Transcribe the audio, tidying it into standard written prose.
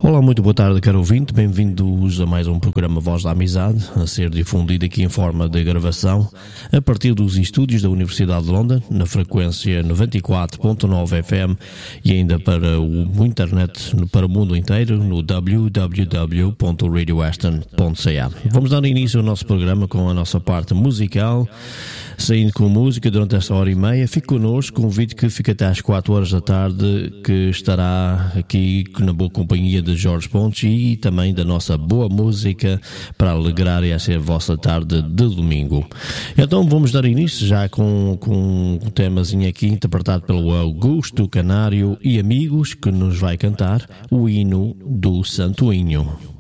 Olá, muito boa tarde, caro ouvinte. Bem-vindos a mais um programa Voz da Amizade, a ser difundido aqui em forma de gravação, a partir dos estúdios da Universidade de Londres, na frequência 94.9 FM e ainda para o internet, para o mundo inteiro, no www.radiowestern.ca. Vamos dar início ao nosso programa com a nossa parte musical, saindo com música durante esta hora e meia. Fique connosco, convido que fique até às 4 horas da tarde, que estará aqui na boa companhia de Jorge Pontes e também da nossa boa música para alegrar essa vossa tarde de domingo. Então vamos dar início já com um temazinho aqui interpretado pelo Augusto Canário e amigos, que nos vai cantar o hino do Santoinho.